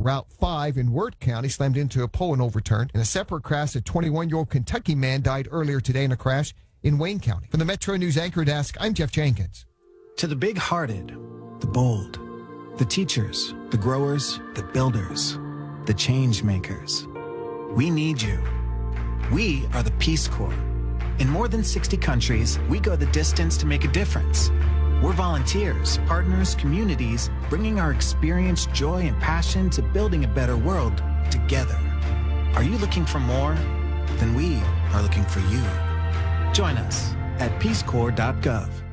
Route 5 in Wirt County slammed into a pole and overturned. In a separate crash, a 21-year-old Kentucky man died earlier today in a crash in Wayne County. From the Metro News Anchor Desk, I'm Jeff Jenkins. To the big-hearted, the bold, the teachers, the growers, the builders, the change makers, we need you. We are the Peace Corps. In more than 60 countries, we go the distance to make a difference. We're volunteers, partners, communities, bringing our experience, joy, and passion to building a better world together. Are you looking for more? Then we are looking for you. Join us at peacecorps.gov.